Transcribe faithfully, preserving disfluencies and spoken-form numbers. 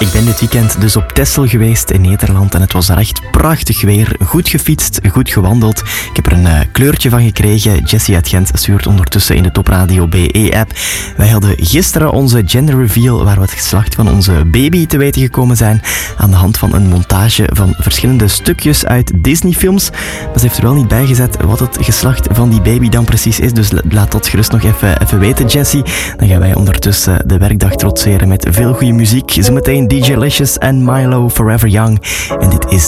Ik ben dit weekend dus op Texel geweest in Nederland en het was daar echt prachtig weer. Goed gefietst, goed gewandeld. Ik heb er een uh, kleurtje van gekregen. Jessie uit Gent stuurt ondertussen in de Top Radio B E-app. Wij hadden gisteren onze gender reveal waar we het geslacht van onze baby te weten gekomen zijn aan de hand van een montage van verschillende stukjes uit Disney-films. Maar ze heeft er wel niet bij gezet wat het geslacht van die baby dan precies is. Dus laat dat gerust nog even, even weten, Jessie. Dan gaan wij ondertussen de werkdag trotseren met veel goede muziek. Zometeen D J Licious en Milo, Forever Young. En dit is